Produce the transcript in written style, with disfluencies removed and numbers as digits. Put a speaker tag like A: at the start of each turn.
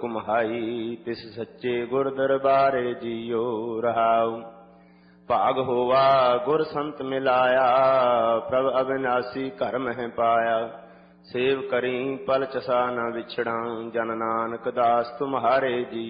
A: कुम्हाई तिस सच्चे गुर दरबारे जियो रहाऊ। भाग होवा गुर संत मिलाया प्रभ अविनाशी घर मह पाया। सेव करी पल चसा न विछड़ा जन नानक दास तुम्हारे जी।